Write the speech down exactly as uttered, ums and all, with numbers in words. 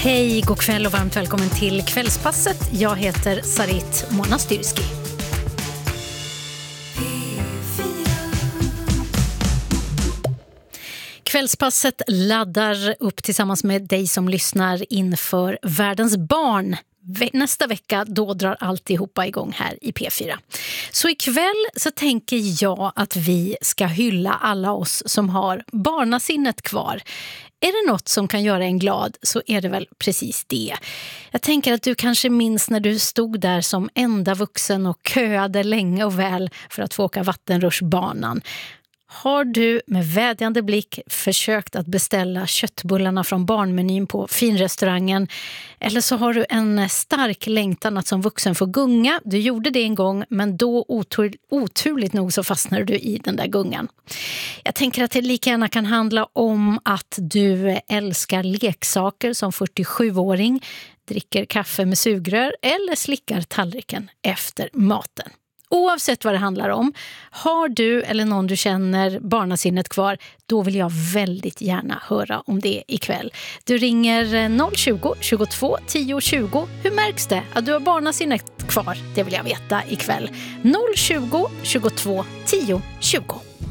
Hej, god kväll och varmt välkommen till Kvällspasset. Jag heter Sarit Monastyrski. Kvällspasset laddar upp tillsammans med dig som lyssnar inför Världens barn. Nästa vecka då drar alltihopa igång här i P fyra. Så ikväll så tänker jag att vi ska hylla alla oss som har barnasinnet kvar. Är det något som kan göra en glad så är det väl precis det. Jag tänker att du kanske minns när du stod där som enda vuxen och köade länge och väl för att få åka vattenrutschbanan. Har du med vädjande blick försökt att beställa köttbullarna från barnmenyn på finrestaurangen? Eller så har du en stark längtan att som vuxen få gunga. Du gjorde det en gång, men då otur, oturligt nog så fastnade du i den där gungan. Jag tänker att det lika gärna kan handla om att du älskar leksaker som fyrtiosjuåring, dricker kaffe med sugrör eller slickar tallriken efter maten. Oavsett vad det handlar om, har du eller någon du känner barnasinnet kvar, då vill jag väldigt gärna höra om det ikväll. Du ringer noll tjugo, tjugotvå, tio, tjugo. Hur märks det att du har barnasinnet kvar? Det vill jag veta ikväll. noll tjugo, tjugotvå, tio, tjugo.